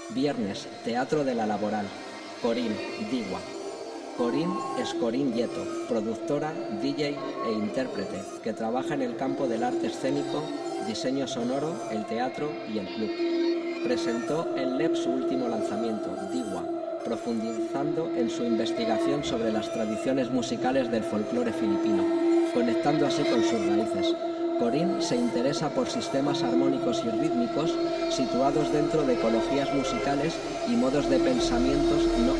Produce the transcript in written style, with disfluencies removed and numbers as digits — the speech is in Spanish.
Viernes, Teatro de la Laboral. Corín, Digua. Corín es Corín Yeto, productora, DJ e intérprete, que trabaja en el campo del arte escénico, diseño sonoro, el teatro y el club. Presentó en LEP su último lanzamiento, Digua, profundizando en su investigación sobre las tradiciones musicales del folclore filipino, conectando así con sus raíces. Corín se interesa por sistemas armónicos y rítmicos situados dentro de ecologías musicales y modos de pensamientos no